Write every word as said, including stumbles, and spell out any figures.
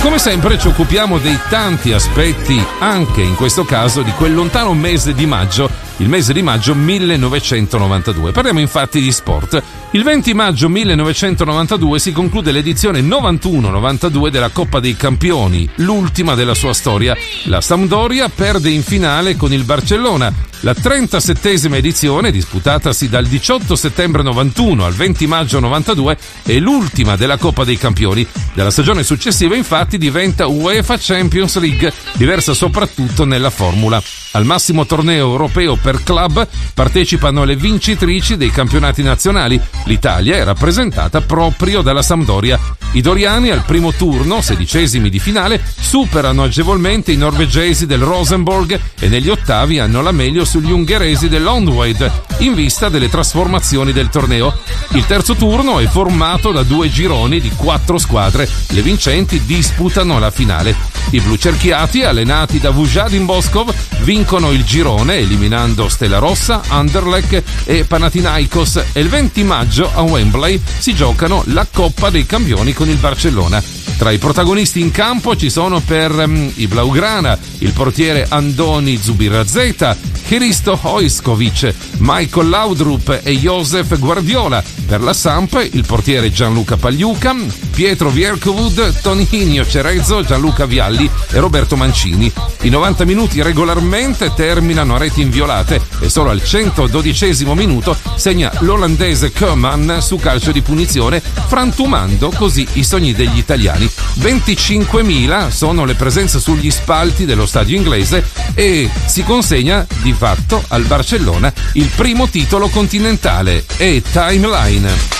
come sempre ci occupiamo dei tanti aspetti, anche in questo caso di quel lontano mese di maggio, il mese di maggio millenovecentonovantadue. Parliamo infatti di sport. Il venti maggio millenovecentonovantadue si conclude l'edizione novantuno novantadue della Coppa dei Campioni, l'ultima della sua storia. La Sampdoria perde in finale con il Barcellona. La trentasettesima edizione, disputatasi dal diciotto settembre novantuno al venti maggio novantadue, è l'ultima della Coppa dei Campioni. Dalla stagione successiva infatti diventa UEFA Champions League, diversa soprattutto nella formula. Al massimo torneo europeo per club partecipano le vincitrici dei campionati nazionali. L'Italia è rappresentata proprio dalla Sampdoria. I doriani al primo turno, sedicesimi di finale, superano agevolmente i norvegesi del Rosenborg e negli ottavi hanno la meglio sugli ungheresi dell'Ondweid in vista delle trasformazioni del torneo. Il terzo turno è formato da due gironi di quattro squadre. Le vincenti disputano la finale. I blucerchiati, allenati da Vujadin Boskov, vincono il girone eliminando Stella Rossa, Anderlecht e Panathinaikos, e il venti maggio a Wembley si giocano la Coppa dei Campioni con il Barcellona. Tra i protagonisti in campo ci sono per um, i Blaugrana il portiere Andoni Zubizarreta, Hristo Hojskovic, Michael Laudrup e Josef Guardiola. Per la Samp il portiere Gianluca Pagliuca, Pietro Vierkovud, Toninho Cerezo, Gianluca Vialli e Roberto Mancini. I novanta minuti regolarmente terminano a reti inviolate e solo al centododicesimo minuto segna l'olandese Koeman su calcio di punizione, frantumando così i sogni degli italiani. venticinquemila sono le presenze sugli spalti dello stadio inglese e si consegna di fatto al Barcellona il primo titolo continentale e Timeline.